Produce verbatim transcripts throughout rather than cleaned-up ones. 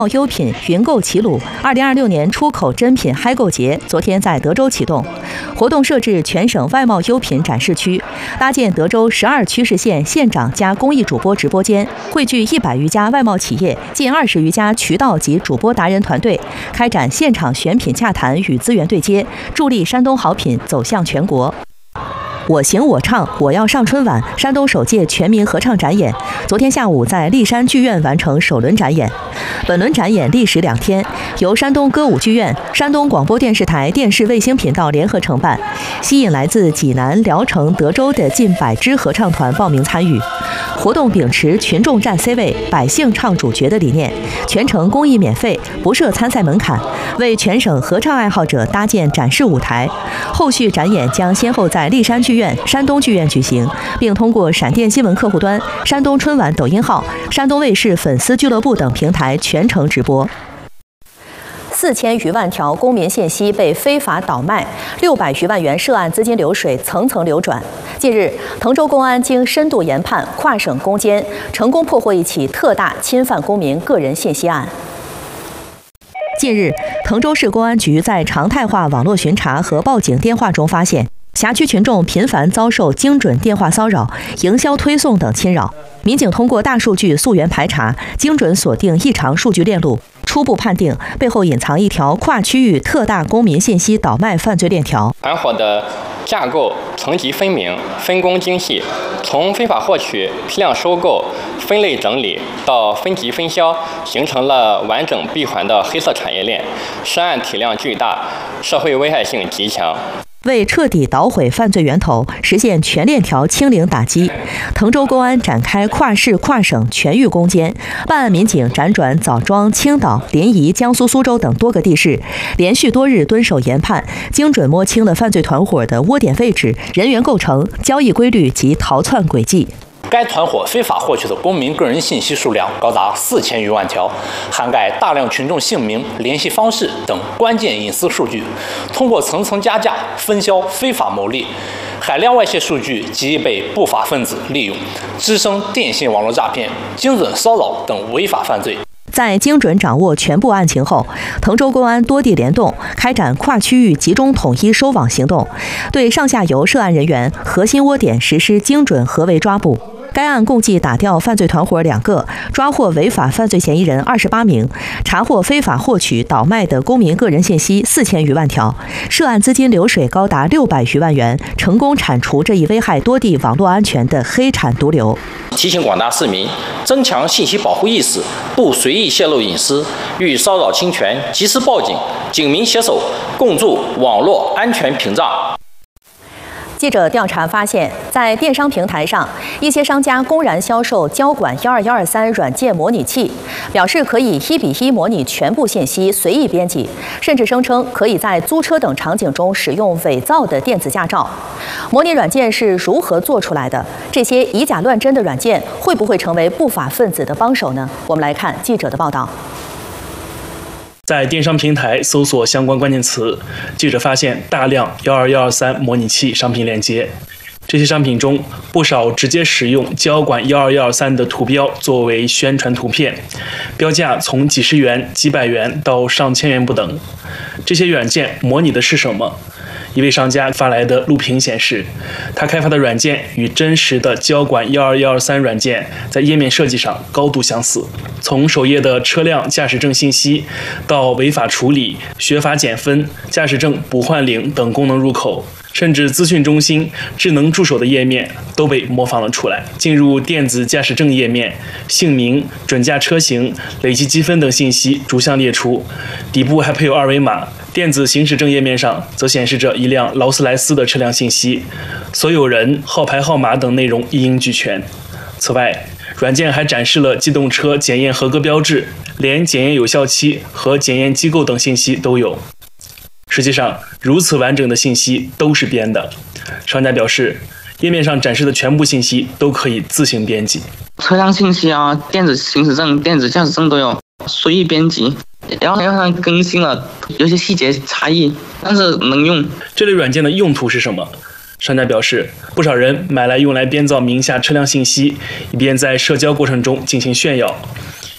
优品云购齐鲁二零二六年出口珍品嗨购节昨天在德州启动，活动设置全省外贸优品展示区，搭建德州十二区市县县长加公益主播直播间，汇聚一百余家外贸企业、近二十余家渠道及主播达人团队，开展现场选品洽谈与资源对接，助力山东好品走向全国。我行我唱，我要上春晚！山东首届全民合唱展演，昨天下午在丽山剧院完成首轮展演。本轮展演历时两天，由山东歌舞剧院、山东广播电视台电视卫星频道联合承办，吸引来自济南、聊城、德州的近百支合唱团报名参与。活动秉持群众占 C 位、百姓唱主角的理念，全程公益免费，不设参赛门槛，为全省合唱爱好者搭建展示舞台。后续展演将先后在丽山剧院、山东剧院举行，并通过闪电新闻客户端、山东春晚抖音号、山东卫视粉丝俱乐部等平台全程直播。四千余万条公民信息被非法倒卖，六百余万元涉案资金流水层层流转。近日，滕州公安经深度研判、跨省攻坚，成功破获一起特大侵犯公民个人信息案。近日，滕州市公安局在常态化网络巡查和报警电话中发现，辖区群众频繁遭受精准电话骚扰、营销推送等侵扰。民警通过大数据溯源排查，精准锁定异常数据链路，初步判定背后隐藏一条跨区域特大公民信息倒卖犯罪链条。 团伙的架构层级分明，分工精细，从非法获取、批量收购、分类整理到分级分销，形成了完整闭环的黑色产业链，涉案体量巨大，社会危害性极强。 为彻底捣毁犯罪源头，实现全链条清零打击，滕州公安展开跨市跨省全域攻坚，办案民警辗转枣庄、青岛、临沂、江苏苏州等多个地市，连续多日蹲守研判，精准摸清了犯罪团伙的窝点位置、人员构成、交易规律及逃窜轨迹。 该团伙非法获取的公民个人信息数量高达四千余万条，涵盖大量群众姓名、联系方式等关键隐私数据，通过层层加价分销非法牟利。海量外泄数据极易被不法分子利用，滋生电信网络诈骗、精准骚扰等违法犯罪。 在精准掌握全部案情后，滕州公安多地联动，开展跨区域集中统一收网行动，对上下游涉案人员、核心窝点实施精准合围抓捕。该案共计打掉犯罪团伙两个，抓获违法犯罪嫌疑人二十八名，查获非法获取、倒卖的公民个人信息四千余万条，涉案资金流水高达六百余万元，成功铲除这一危害多地网络安全的黑产毒瘤。 提醒广大市民增强信息保护意识，不随意泄露隐私，遇骚扰侵权及时报警，警民携手共筑网络安全屏障。 记者调查发现，在电商平台上，一些商家公然销售交管一二一二三软件模拟器，表示可以一比一模拟全部信息，随意编辑，甚至声称可以在租车等场景中使用伪造的电子驾照。模拟软件是如何做出来的？这些以假乱真的软件会不会成为不法分子的帮手呢？我们来看记者的报道。 在电商平台搜索相关关键词，记者发现大量一二一二三模拟器商品链接。这些商品中，不少直接使用交管一二一二三的图标作为宣传图片，标价从几十元、几百元到上千元不等。这些软件模拟的是什么？一位商家发来的录屏显示，他开发的软件与真实的交管一二一二三软件在页面设计上高度相似。从首页的车辆驾驶证信息到违法处理、学法减分、驾驶证补换领等功能入口，甚至资讯中心、智能助手的页面都被模仿了出来。进入电子驾驶证页面，姓名、准驾车型、累计积分等信息逐项列出，底部还配有二维码。电子行驶证页面上则显示着一辆劳斯莱斯的车辆信息，所有人、号牌号码等内容一应俱全。此外，软件还展示了机动车检验合格标志，连检验有效期和检验机构等信息都有。实际上，如此完整的信息都是编的。商家表示，页面上展示的全部信息都可以自行编辑， 车辆信息啊、电子行驶证、电子驾驶证都有，随意编辑。然后上更新了，有些细节差异，但是能用。 这类软件的用途是什么？商家表示，不少人买来用来编造名下车辆信息，以便在社交过程中进行炫耀。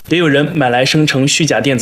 也有人买来生成虚假电子